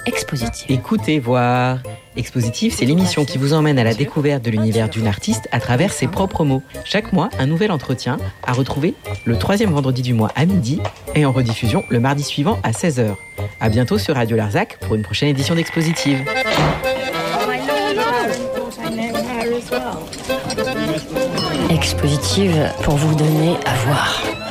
Expositive. Écoutez, voir. Expositive, c'est l'émission qui vous emmène à la découverte de l'univers d'une artiste à travers ses propres mots. Chaque mois, un nouvel entretien à retrouver le 3e vendredi du mois à midi et en rediffusion le mardi suivant à 16h. À bientôt sur Radio Larzac pour une prochaine édition d'Expositive. Expositive pour vous donner à voir.